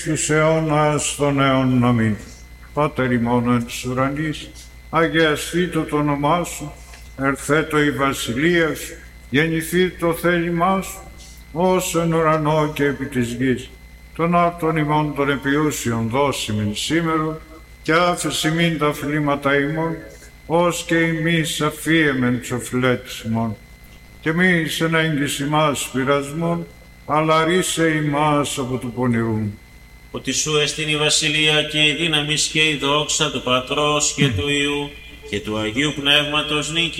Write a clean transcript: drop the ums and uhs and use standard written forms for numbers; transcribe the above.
Στους αιώνας των αιώνων αμήν. Πάτερ ημών εν της ουρανής, αγιαστήτω το όνομά σου, ερθέτω η βασιλεία σου, γεννηθήτω το θέλημά σου, ως εν ουρανό και επί της γης. Των άρτων ημών των επιούσιων δώσιμην σήμερον, και άφεση μην τα φλήματα ημών, ως και εμείς αφίεμεν τους οφειλέτης ημών. Και μη εις ενέγγις ημάς πειρασμών, αλλά ρίσε ημάς από του πονηρού. Ότι σου εστίν η βασιλεία και η δύναμις και η δόξα του Πατρός και του Υιού και του Αγίου Πνεύματος νίκη